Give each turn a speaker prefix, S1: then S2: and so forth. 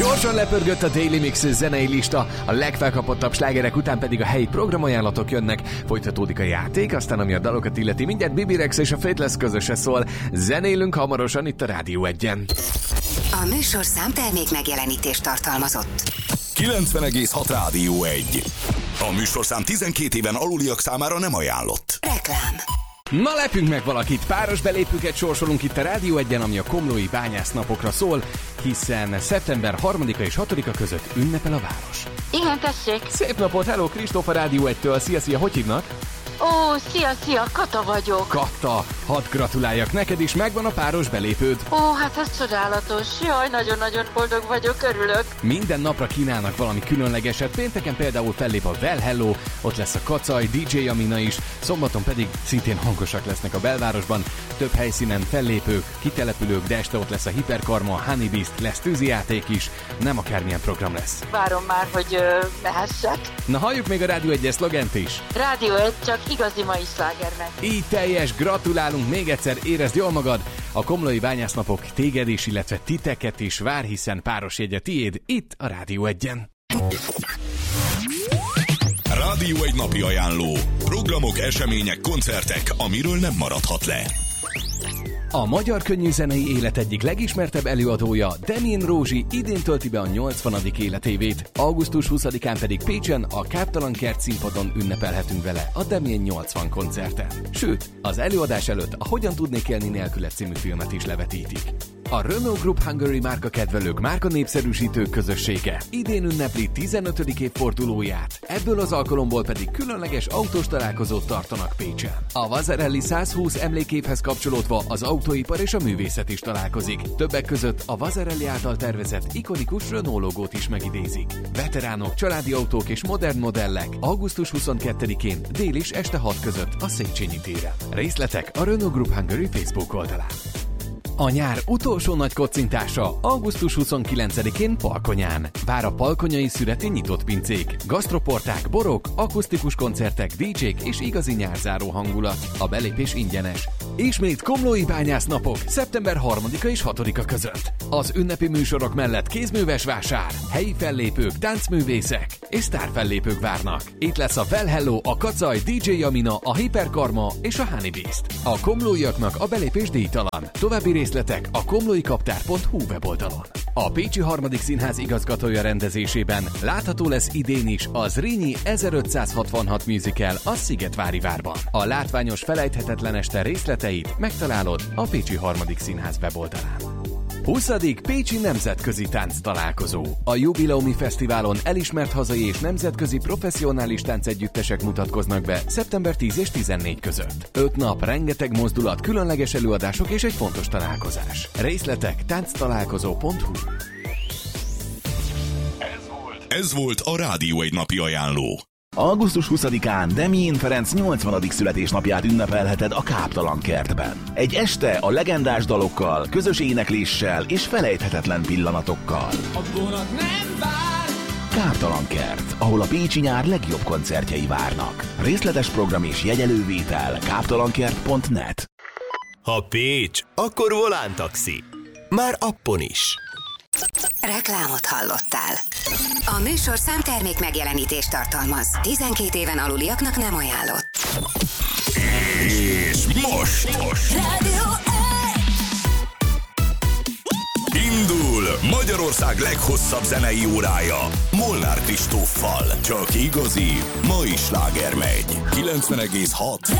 S1: Gyorsan lepörgött a Daily Mix zenei lista, a legfelkapottabb slágerek után pedig a helyi programajánlatok jönnek. Folytatódik a játék, aztán ami a dalokat illeti, mindjárt Bibi Rex és a Faithless közöse szól. Zenélünk hamarosan itt a Rádió 1-en.
S2: A műsorszám termék megjelenítést tartalmazott.
S3: 90,6 Rádió 1. A műsorszám 12 éven aluliak számára nem ajánlott.
S2: Reklám.
S1: Na lepünk meg valakit, páros belépőket sorsolunk itt a Rádió 1-en, ami a komlói bányásznapokra szól, hiszen szeptember 3-a és 6-a között ünnepel a város.
S4: Igen, tessék.
S1: Szép napot, hello, Kristóf a Rádió 1-től, szia, hogy hívnak?
S4: Ó, szia, Kata vagyok.
S1: Kata, hadd gratuláljak, neked is megvan a páros belépőd.
S4: Ó, hát ez csodálatos. Jaj, nagyon-nagyon boldog vagyok, örülök.
S1: Minden napra kínálnak valami különlegeset, pénteken például fellép a Well Hello, ott lesz a Kacaj, DJ Amina is, szombaton pedig szintén hangosak lesznek a belvárosban, több helyszínen fellépők, kitelepülők, de este ott lesz a Hiperkarma, a Honey Beast, lesz tűzijáték is, nem akármilyen program lesz.
S4: Várom már, hogy mehessek.
S1: Na halljuk még a Rádió 1-es szlogent is.
S4: Rádió 1 csak igazi mai slágernek.
S1: Így teljes, gratulálunk még egyszer, érezd jól magad. A komlói bányásznapok téged is, illetve titeket is vár, hiszen páros jegye tiéd itt a Rádió 1-en.
S3: Rádió 1 napi ajánló. Programok, események, koncertek, amiről nem maradhat le.
S1: A magyar könnyűzenei élet egyik legismertebb előadója, Demjén Rózsi idén tölti be a 80. életévét. Augusztus 20-án pedig Pécsen a Káptalan Kert színpadon ünnepelhetünk vele a Demjén 80 koncerten. Sőt, az előadás előtt a Hogyan tudnék élni nélküled című filmet is levetítik. A Renault Group Hungary márka kedvelők, márka népszerűsítők közössége idén ünnepli 15. évfordulóját, ebből az alkalomból pedig különleges autós találkozót tartanak Pécsen. A Vasarely 120 emlékévhez kapcsolódva az autóipar és a művészet is találkozik. Többek között a Vasarely által tervezett ikonikus Renault logót is megidézik. Veteránok, családi autók és modern modellek augusztus 22-én dél és este 6 között a Széchenyi téren. Részletek a Renault Group Hungary Facebook oldalán. A nyár utolsó nagy kocintása augusztus 29-én Palkonyán. Vár a palkonyai szüreti nyitott pincék, gasztroporták, borok, akusztikus koncertek, DJ-k és igazi nyárzáró hangulat. A belépés ingyenes. Ismét komlói bányásznapok szeptember 3-a és 6-a között. Az ünnepi műsorok mellett kézműves vásár, helyi fellépők, táncművészek és sztárfellépők várnak. Itt lesz a Well Hello, a Kacaj, DJ Amina, a Hiperkarma és a Honey Beast. A komlóiaknak a belépés díjtalan. További részletek a komlóikaptár.hu weboldalon. A Pécsi Harmadik Színház igazgatója rendezésében látható lesz idén is a Zrínyi 1566 musical a Szigetvári várban. A látványos felejthetetlen este részleteit megtalálod a Pécsi Harmadik Színház weboldalán. 20. Pécsi Nemzetközi Tánc Találkozó. A Jubileumi Fesztiválon elismert hazai és nemzetközi professzionális táncegyüttesek mutatkoznak be szeptember 10 és 14 között. 5 nap, rengeteg mozdulat, különleges előadások és egy fontos találkozás. Részletek tánctalálkozó.hu.
S3: Ez volt a Rádió 1 napi ajánló.
S5: Augusztus 20-án Demjén Ferenc 80. születésnapját ünnepelheted a Káptalan Kertben. Egy este a legendás dalokkal, közös énekléssel és felejthetetlen pillanatokkal. Káptalan Kert, ahol a pécsi nyár legjobb koncertjei várnak. Részletes program és jegyelővétel káptalankert.net.
S6: Ha Pécs, akkor Volán Taxi. Már appon is.
S2: Reklámot hallottál. A műsorszám termék megjelenítést tartalmaz. 12 éven aluliaknak nem ajánlott.
S3: És most
S2: Rádió 1!
S3: indul Magyarország leghosszabb zenei órája Molnár Kristóffal. Csak igazi, mai sláger megy. 90,6